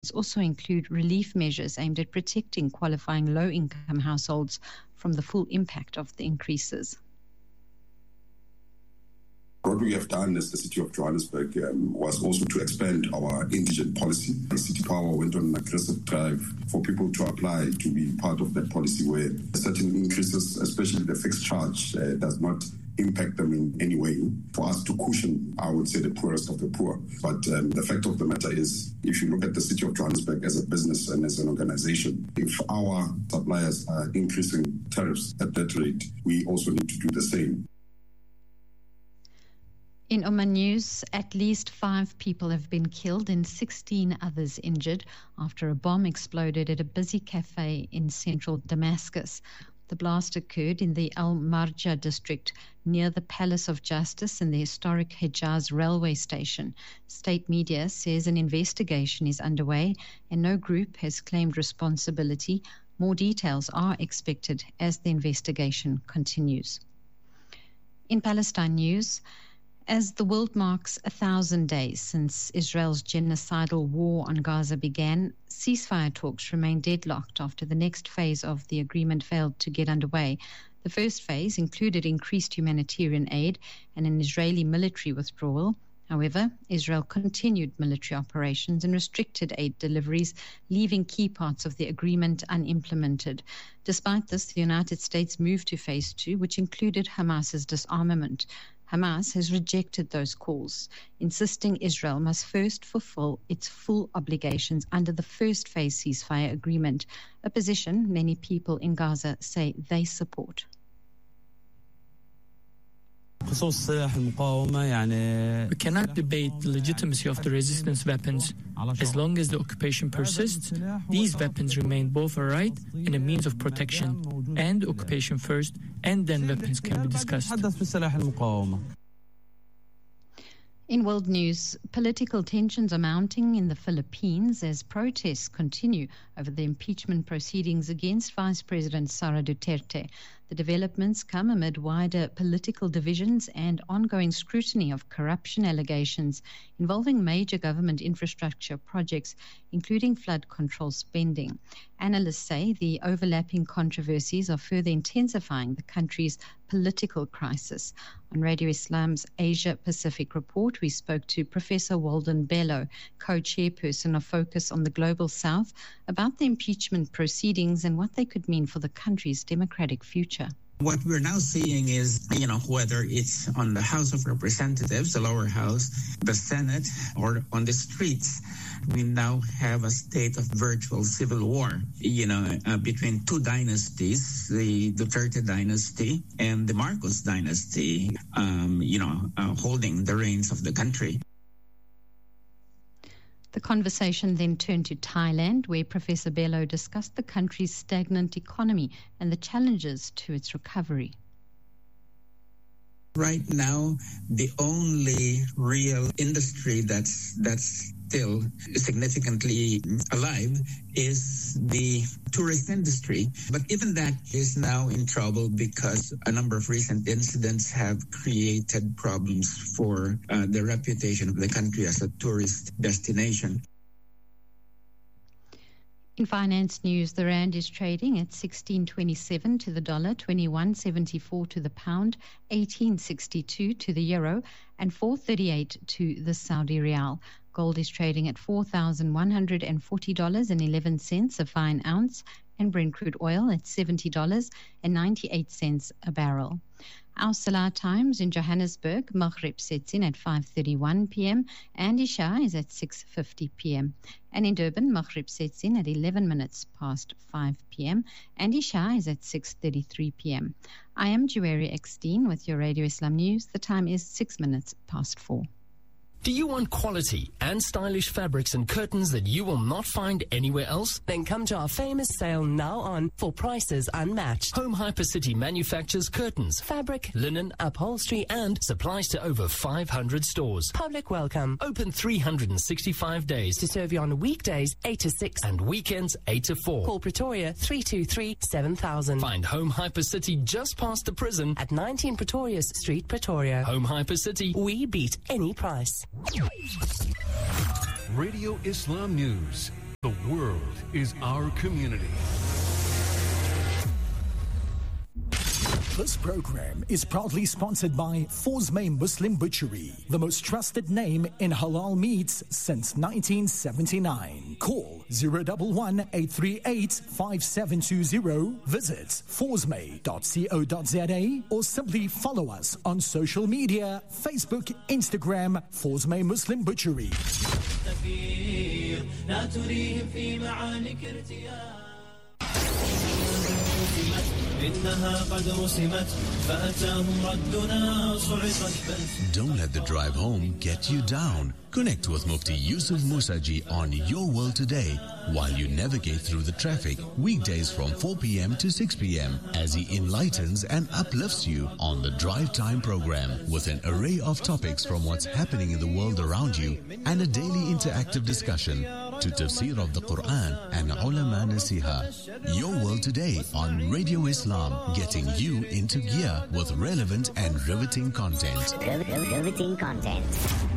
also include relief measures aimed at protecting qualifying low-income households from the full impact of the increases. What we have done as the City of Johannesburg was also to expand our indigent policy. The City Power went on an aggressive drive for people to apply to be part of that policy, where certain increases, especially the fixed charge, does not impact them in any way, for us to cushion, I would say, the poorest of the poor. But the fact of the matter is, if you look at the City of Johannesburg as a business and as an organization, if our suppliers are increasing tariffs at that rate, we also need to do the same. In Oman News, at least 5 people have been killed and 16 others injured after a bomb exploded at a busy cafe in central Damascus. The blast occurred in the Al Marja district near the Palace of Justice and the historic Hejaz railway station. State media says an investigation is underway and no group has claimed responsibility. More details are expected as the investigation continues. In Palestine news, as the world marks 1,000 days since Israel's genocidal war on Gaza began, ceasefire talks remain deadlocked after the next phase of the agreement failed to get underway. The first phase included increased humanitarian aid and an Israeli military withdrawal. However, Israel continued military operations and restricted aid deliveries, leaving key parts of the agreement unimplemented. Despite this, the United States moved to phase 2, which included Hamas's disarmament. Hamas has rejected those calls, insisting Israel must first fulfill its full obligations under the first phase ceasefire agreement, a position many people in Gaza say they support. We cannot debate the legitimacy of the resistance weapons. As long as the occupation persists, these weapons remain both a right and a means of protection. And occupation first, and then weapons can be discussed. In world news, political tensions are mounting in the Philippines as protests continue over the impeachment proceedings against Vice President Sara Duterte. The developments come amid wider political divisions and ongoing scrutiny of corruption allegations involving major government infrastructure projects, including flood control spending. Analysts say the overlapping controversies are further intensifying the country's political crisis. On Radio Islam's Asia Pacific Report, we spoke to Professor Walden Bello, co-chairperson of Focus on the Global South, about the impeachment proceedings and what they could mean for the country's democratic future. What we're now seeing is, whether it's on the House of Representatives, the lower house, the Senate, or on the streets, we now have a state of virtual civil war, between two dynasties, the Duterte dynasty and the Marcos dynasty, holding the reins of the country. The conversation then turned to Thailand, where Professor Bello discussed the country's stagnant economy and the challenges to its recovery. Right now, the only real industry that's still significantly alive is the tourist industry. But even that is now in trouble because a number of recent incidents have created problems for the reputation of the country as a tourist destination. In finance news, the rand is trading at 16.27 to the dollar, 21.74 to the pound, 18.62 to the euro, and 4.38 to the Saudi rial. Gold is trading at $4,140.11 a fine ounce, and Brent crude oil at $70.98 a barrel. Our Salah times in Johannesburg, Maghrib sets in at 5:31 p.m. and Isha is at 6:50 p.m. And in Durban, Maghrib sets in at 11 minutes past 5 p.m. and Isha is at 6:33 p.m. I am Juweri Eckstein with your Radio Islam News. The time is 6 minutes past 4. Do you want quality and stylish fabrics and curtains that you will not find anywhere else? Then come to our famous sale now on for prices unmatched. Home Hypercity manufactures curtains, fabric, linen, upholstery and supplies to over 500 stores. Public welcome. Open 365 days to serve you on weekdays 8 to 6 and weekends 8 to 4. Call Pretoria 323 7000. Find Home Hypercity just past the prison at 19 Pretorius Street, Pretoria. Home Hypercity. We beat any price. Radio Islam News. The world is our community. This program is proudly sponsored by Fawzmay Muslim Butchery, the most trusted name in halal meats since 1979. Call 011-838-5720. Visit fawzmay.co.za or simply follow us on social media, Facebook, Instagram, Fawzmay Muslim Butchery. Don't let the drive home get you down. Connect with Mufti Yusuf Musaji on Your World Today while you navigate through the traffic weekdays from 4 p.m. to 6 p.m. as he enlightens and uplifts you on the Drive Time program with an array of topics from what's happening in the world around you and a daily interactive discussion to tafsir of the Quran and ulama nasiha. Your World Today on Radio Islam, getting you into gear with relevant and riveting content. Riveting content.